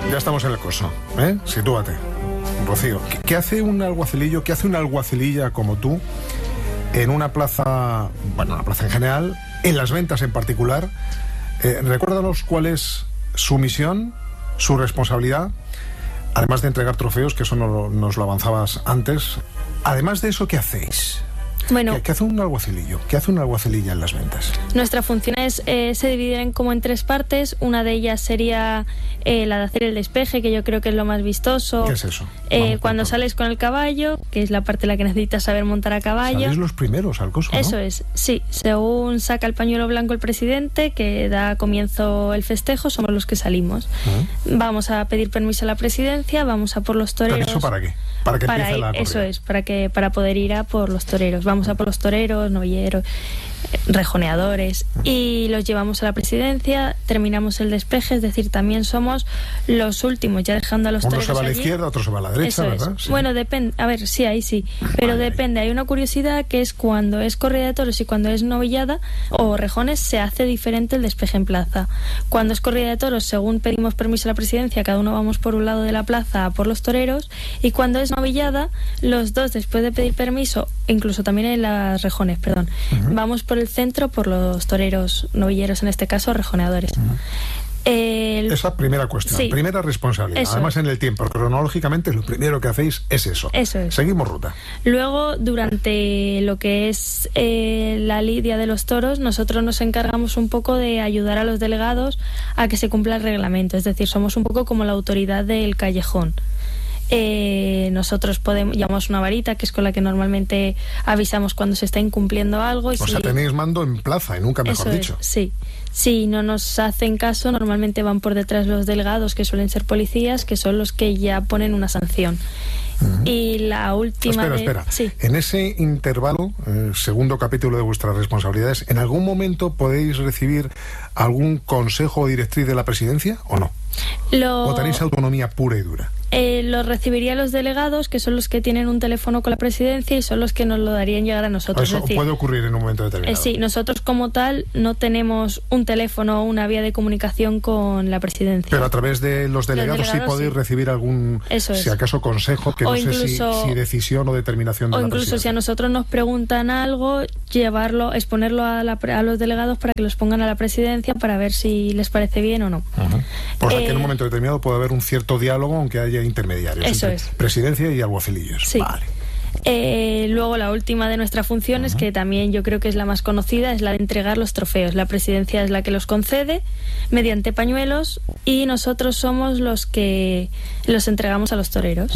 Ya estamos en el coso, ¿eh? Sitúate, Rocío. ¿Qué hace un alguacilillo, qué hace una alguacililla como tú en una plaza, bueno, una plaza en general, en Las Ventas en particular? Recuérdanos cuál es su misión, su responsabilidad, además de entregar trofeos, que eso nos lo avanzabas antes. Además de eso, ¿qué hacéis? Bueno, ¿Qué hace un alguacilillo? ¿Qué hace una alguacililla en Las Ventas? Nuestra función se divide como en 3 partes. Una de ellas sería la de hacer el despeje, que yo creo que es lo más vistoso. ¿Qué es eso? Cuando sales con el caballo, que es la parte en la que necesitas saber montar a caballo. ¿Salís los primeros al coso, no? Eso es, sí. Según saca el pañuelo blanco el presidente, que da comienzo el festejo, somos los que salimos. Vamos a pedir permiso a la presidencia, vamos a por los toreros. ¿Permiso para qué? Para que empiece la corrida. Eso es, para poder ir a por los toreros. Vamos a por los toreros, novilleros, rejoneadores, y los llevamos a la presidencia, terminamos el despeje, es decir, también somos los últimos, ya dejando a los toreros. Uno se va a la allí. izquierda, otro se va a la derecha, Eso ¿verdad? es. Sí. Bueno, depende, a ver, sí, ahí sí, pero depende. Hay una curiosidad, que es cuando es corrida de toros y cuando es novillada o rejones, se hace diferente el despeje en plaza. Cuando es corrida de toros, según pedimos permiso a la presidencia, cada uno vamos por un lado de la plaza a por los toreros, y cuando es novillada, los dos, después de pedir permiso, incluso también en las rejones, perdón, vamos por el centro por los toreros, novilleros en este caso, rejoneadores. Esa primera cuestión, sí. Primera responsabilidad. Eso Además, es. en el tiempo, cronológicamente, lo primero que hacéis es eso. Eso es. Seguimos ruta. Luego, durante lo que es la lidia de los toros, nosotros nos encargamos un poco de ayudar a los delegados a que se cumpla el reglamento. Es decir, somos un poco como la autoridad del callejón. Nosotros llamamos una varita, que es con la que normalmente avisamos cuando se está incumpliendo algo. O sea, tenéis mando en plaza, y nunca mejor dicho. Sí. Si no nos hacen caso, normalmente van por detrás los delegados, que suelen ser policías, que son los que ya ponen una sanción. Y la última... Espera. Sí. En ese intervalo, segundo capítulo de vuestras responsabilidades, ¿en algún momento podéis recibir algún consejo o directriz de la presidencia o no? ¿O tenéis autonomía pura y dura? Lo recibirían los delegados, que son los que tienen un teléfono con la presidencia y son los que nos lo darían llegar a nosotros. Eso es decir, puede ocurrir en un momento determinado. Sí, nosotros como tal no tenemos un teléfono o una vía de comunicación con la presidencia. Pero a través de los delegados sí podéis recibir algún, si acaso, consejo, que o no incluso, sé si decisión o determinación de la presidencia. O incluso si a nosotros nos preguntan algo, exponerlo a los delegados para que los pongan a la presidencia para ver si les parece bien o no. Pues aquí en un momento determinado puede haber un cierto diálogo, aunque haya intermediarios. Eso entre es. Presidencia y alguacilillos. Sí. Vale. Luego la última de nuestras funciones, que también yo creo que es la más conocida, es la de entregar los trofeos. La presidencia es la que los concede mediante pañuelos y nosotros somos los que los entregamos a los toreros.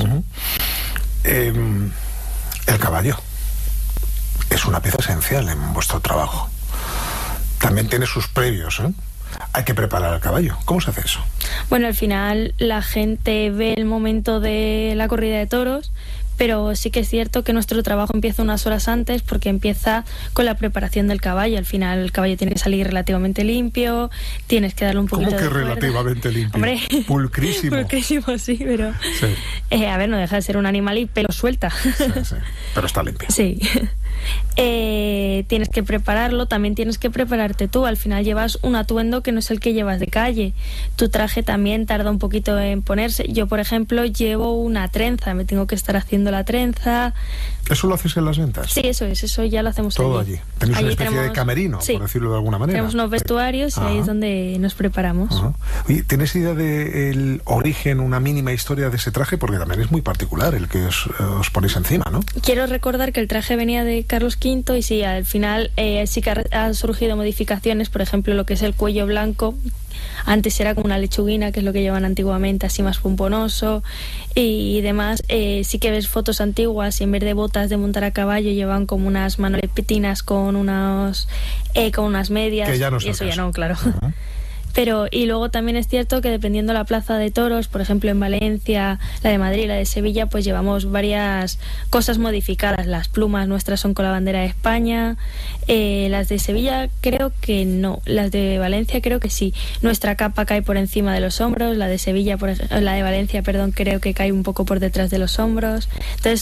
El caballo es una pieza esencial en vuestro trabajo. También tiene sus previos, ¿eh? Hay que preparar al caballo. ¿Cómo se hace eso? Bueno, al final la gente ve el momento de la corrida de toros, pero sí que es cierto que nuestro trabajo empieza unas horas antes, porque empieza con la preparación del caballo. Al final el caballo tiene que salir relativamente limpio, tienes que darle un poquito de ¿Cómo que cuerda? Relativamente limpio? Hombre, pulcrísimo. Pulcrísimo, sí, pero... Sí. A ver, no deja de ser un animal y pelo suelta. Sí, pero está limpio. Sí. Tienes que prepararlo, también tienes que prepararte tú. Al final llevas un atuendo que no es el que llevas de calle. Tu traje también tarda un poquito en ponerse. Yo, por ejemplo, llevo una trenza, me tengo que estar haciendo la trenza. ¿Eso lo haces en Las Ventas? Sí, eso ya lo hacemos todo allí. Tenéis una especie de camerino, por decirlo de alguna manera. Tenemos unos vestuarios y ahí es donde nos preparamos. Oye, ¿tienes idea del origen, una mínima historia de ese traje? Porque también es muy particular el que os ponéis encima, ¿no? Quiero recordar que el traje venía de Carlos V y sí, al final sí que han surgido modificaciones. Por ejemplo, lo que es el cuello blanco, antes era como una lechuguina, que es lo que llevan antiguamente, así más pomponoso y demás. Sí que ves fotos antiguas y en vez de botas de montar a caballo llevan como unas manoletinas con unas medias, que ya no y eso caso. Ya no, claro. Pero, y luego también es cierto que dependiendo de la plaza de toros, por ejemplo en Valencia, la de Madrid, la de Sevilla, pues llevamos varias cosas modificadas. Las plumas nuestras son con la bandera de España, las de Sevilla creo que no, las de Valencia creo que sí. Nuestra capa cae por encima de los hombros, la de Sevilla, la de Valencia, perdón, creo que cae un poco por detrás de los hombros. Entonces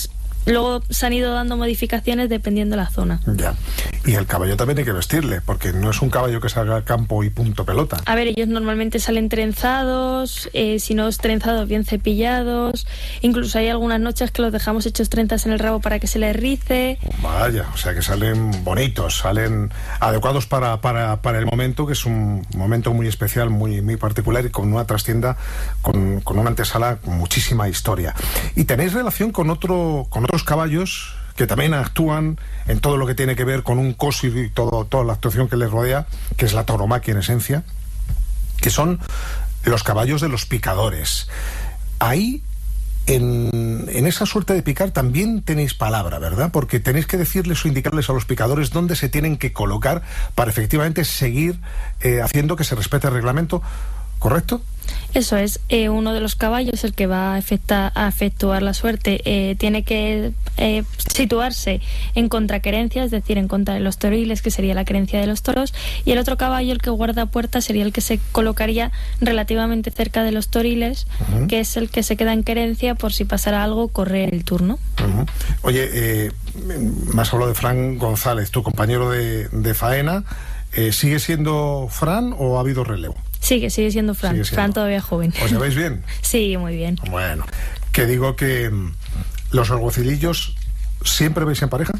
Luego se han ido dando modificaciones dependiendo de la zona. Ya. Y el caballo también hay que vestirle, porque no es un caballo que salga al campo y punto pelota. A ver, ellos normalmente salen trenzados, si no es trenzados, bien cepillados. Incluso hay algunas noches que los dejamos hechos trenzas en el rabo para que se les rice. Vaya, o sea que salen bonitos, salen adecuados para el momento, que es un momento muy especial, muy particular, y con una trastienda, con una antesala con muchísima historia. ¿Y tenéis relación con otros caballos que también actúan en todo lo que tiene que ver con un cosi y toda la actuación que les rodea, que es la tauromaquia en esencia, que son los caballos de los picadores? Ahí, en esa suerte de picar, también tenéis palabra, ¿verdad? Porque tenéis que decirles o indicarles a los picadores dónde se tienen que colocar para efectivamente seguir haciendo que se respete el reglamento, ¿correcto? Eso es, uno de los caballos, el que va a efectuar la suerte, tiene que situarse en contraquerencia, es decir, en contra de los toriles, que sería la querencia de los toros, y el otro caballo, el que guarda puerta, sería el que se colocaría relativamente cerca de los toriles, que es el que se queda en querencia por si pasara algo, correr el turno. Oye, me has hablado de Fran González, tu compañero de faena. ¿Sigue siendo Fran o ha habido relevo? Sigue siendo Fran. Fran todavía joven. ¿Os lleváis bien? Sí, muy bien. Bueno, que digo que los alguacilillos siempre veis en pareja.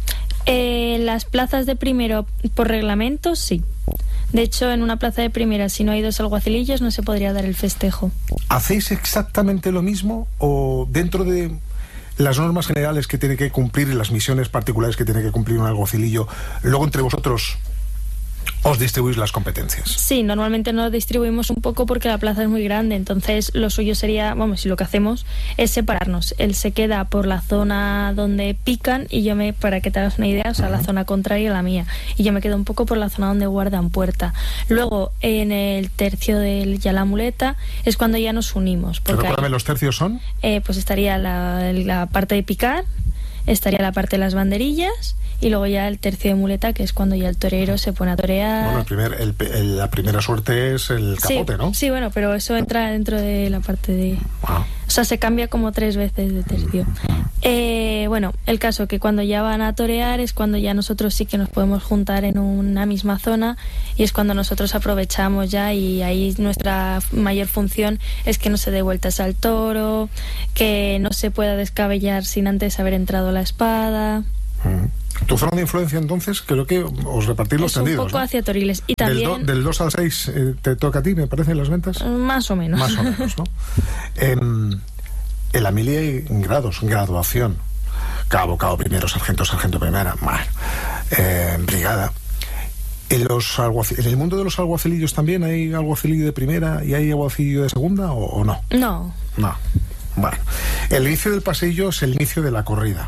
Las plazas de primero, por reglamento, sí. De hecho, en una plaza de primera, si no hay dos alguacilillos, no se podría dar el festejo. ¿Hacéis exactamente lo mismo o dentro de las normas generales que tiene que cumplir y las misiones particulares que tiene que cumplir un alguacilillo, luego entre vosotros os distribuís las competencias? Sí, normalmente nos distribuimos un poco porque la plaza es muy grande, entonces lo suyo sería, vamos, y lo que hacemos es separarnos. Él se queda por la zona donde pican y yo para que te hagas una idea, o sea, la zona contraria a la mía, y yo me quedo un poco por la zona donde guardan puerta. Luego, en el tercio de ya la muleta, es cuando ya nos unimos. Recuérdame, ¿los tercios son? Pues estaría la parte de picar, estaría la parte de las banderillas, y luego ya el tercio de muleta, que es cuando ya el torero se pone a torear. Bueno, la primera suerte es el capote, sí, ¿no? Sí, bueno, pero eso entra dentro de la parte de... Wow. O sea, se cambia como 3 veces de tercio. Bueno, el caso que cuando ya van a torear es cuando ya nosotros sí que nos podemos juntar en una misma zona, y es cuando nosotros aprovechamos ya, y ahí nuestra mayor función es que no se dé vueltas al toro, que no se pueda descabellar sin antes haber entrado la espada. Tu zona de influencia, entonces, creo que os repartís los tendidos, un poco, ¿no? Hacia toriles. Y también... Del 2 al 6 te toca a ti, me parece, en las ventas. Más o menos. Más o menos, ¿no? En la mili hay grados, graduación. Cabo primero, sargento primera, brigada. En el mundo de los alguacilillos también hay alguacilillo de primera y hay alguacilillo de segunda, ¿o no? No. Bueno, el inicio del paseillo es el inicio de la corrida.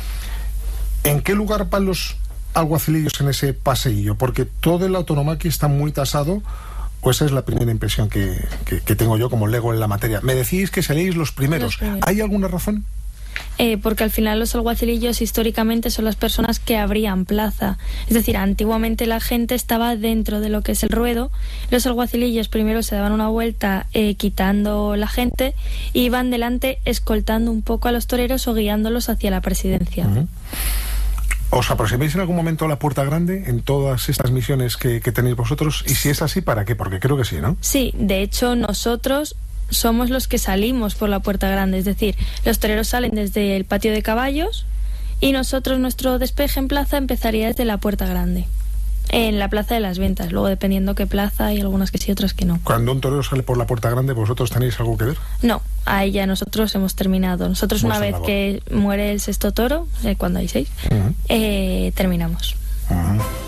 ¿En qué lugar van los alguacilillos en ese paseillo? Porque todo el autonomaquia está muy tasado, o esa es la primera impresión que tengo yo como lego en la materia. Me decís que seréis los primeros. ¿Hay alguna razón? Porque al final los alguacilillos históricamente son las personas que abrían plaza. Es decir, antiguamente la gente estaba dentro de lo que es el ruedo. Los alguacilillos primero se daban una vuelta quitando la gente, y iban delante escoltando un poco a los toreros o guiándolos hacia la presidencia. ¿Os aproximáis en algún momento a la Puerta Grande en todas estas misiones que tenéis vosotros? Y si es así, ¿para qué? Porque creo que sí, ¿no? Sí, de hecho nosotros somos los que salimos por la Puerta Grande, es decir, los toreros salen desde el patio de caballos y nosotros, nuestro despeje en plaza empezaría desde la Puerta Grande, en la Plaza de las Ventas. Luego, dependiendo qué plaza, hay algunas que sí, otras que no. Cuando un torero sale por la Puerta Grande, ¿vosotros tenéis algo que ver? No, ahí ya nosotros hemos terminado. Nosotros, una vez que muere el sexto toro, cuando hay 6, terminamos.